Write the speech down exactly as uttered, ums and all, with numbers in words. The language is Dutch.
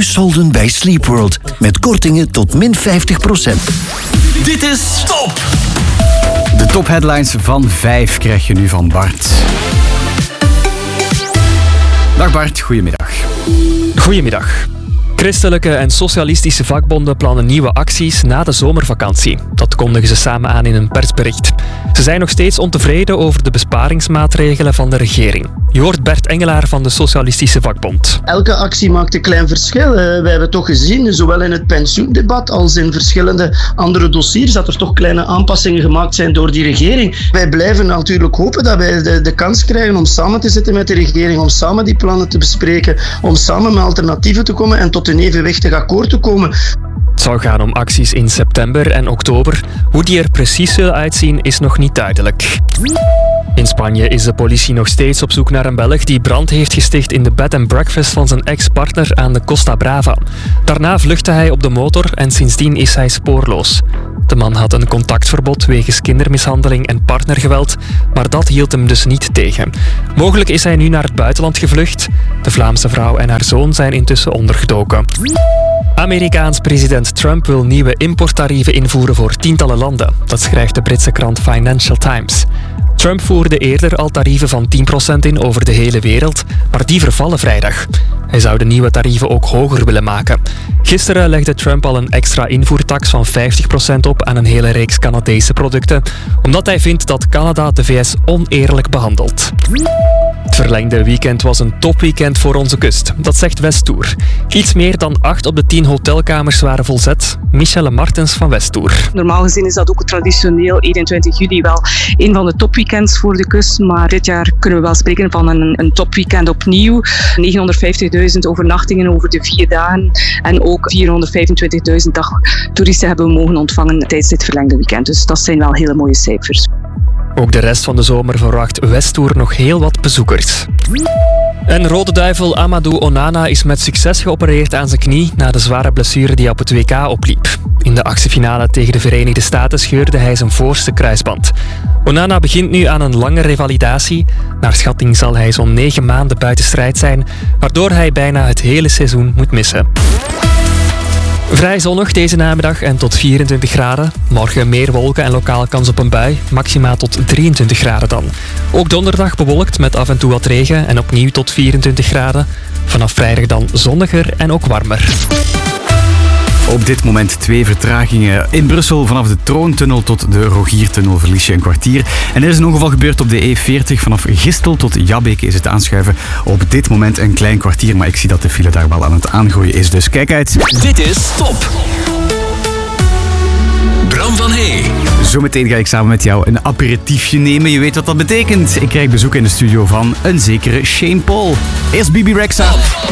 solden bij Sleepworld. Met kortingen tot min vijftig procent. Dit is Top! De topheadlines van vijf krijg je nu van Bart. Dag Bart, goedemiddag. Goedemiddag. Christelijke en socialistische vakbonden plannen nieuwe acties na de zomervakantie. Dat kondigen ze samen aan in een persbericht. Ze zijn nog steeds ontevreden over de besparingsmaatregelen van de regering. Je hoort Bert Engelaar van de Socialistische Vakbond. Elke actie maakt een klein verschil. Uh, wij hebben toch gezien, zowel in het pensioendebat als in verschillende andere dossiers, dat er toch kleine aanpassingen gemaakt zijn door die regering. Wij blijven natuurlijk hopen dat wij de, de kans krijgen om samen te zitten met de regering, om samen die plannen te bespreken, om samen met alternatieven te komen en tot een evenwichtig akkoord te komen. Het zou gaan om acties in september en oktober. Hoe die er precies zullen uitzien is nog niet duidelijk. In Spanje is de politie nog steeds op zoek naar een Belg die brand heeft gesticht in de bed and breakfast van zijn ex-partner aan de Costa Brava. Daarna vluchtte hij op de motor en sindsdien is hij spoorloos. De man had een contactverbod wegens kindermishandeling en partnergeweld, maar dat hield hem dus niet tegen. Mogelijk is hij nu naar het buitenland gevlucht. De Vlaamse vrouw en haar zoon zijn intussen ondergedoken. Amerikaans president Trump wil nieuwe importtarieven invoeren voor tientallen landen. Dat schrijft de Britse krant Financial Times. Trump voerde eerder al tarieven van tien procent in over de hele wereld, maar die vervallen vrijdag. Hij zou de nieuwe tarieven ook hoger willen maken. Gisteren legde Trump al een extra invoertax van vijftig procent op aan een hele reeks Canadese producten, omdat hij vindt dat Canada de V S oneerlijk behandelt. Het verlengde weekend was een topweekend voor onze kust. Dat zegt Westtour. Iets meer dan acht op de tien hotelkamers waren volzet. Michelle Martens van Westtour. Normaal gezien is dat ook traditioneel eenentwintig juli wel een van de topweekends voor de kust. Maar dit jaar kunnen we wel spreken van een, een topweekend opnieuw. negenhonderdvijftigduizend overnachtingen over de vier dagen. En ook vierhonderdvijfentwintigduizend dagtoeristen hebben we mogen ontvangen tijdens dit verlengde weekend. Dus dat zijn wel hele mooie cijfers. Ook de rest van de zomer verwacht Westtour nog heel wat bezoekers. En Rode Duivel Amadou Onana is met succes geopereerd aan zijn knie na de zware blessure die hij op het W K opliep. In de achtste tegen de Verenigde Staten scheurde hij zijn voorste kruisband. Onana begint nu aan een lange revalidatie. Naar schatting zal hij zo'n negen maanden buiten strijd zijn, waardoor hij bijna het hele seizoen moet missen. Vrij zonnig deze namiddag en tot vierentwintig graden. Morgen meer wolken en lokaal kans op een bui, maximaal tot drieëntwintig graden dan. Ook donderdag bewolkt met af en toe wat regen en opnieuw tot vierentwintig graden. Vanaf vrijdag dan zonniger en ook warmer. Op dit moment twee vertragingen in Brussel. Vanaf de Troontunnel tot de Rogiertunnel verlies je een kwartier. En er is een ongeval gebeurd op de E veertig. Vanaf Gistel tot Jabbeke is het aanschuiven. Op dit moment een klein kwartier, maar ik zie dat de file daar wel aan het aangroeien is. Dus kijk uit. Dit is Top. Bram van Hey. Zometeen ga ik samen met jou een aperitiefje nemen. Je weet wat dat betekent. Ik krijg bezoek in de studio van een zekere Shane Paul. Eerst Bibi Rexha.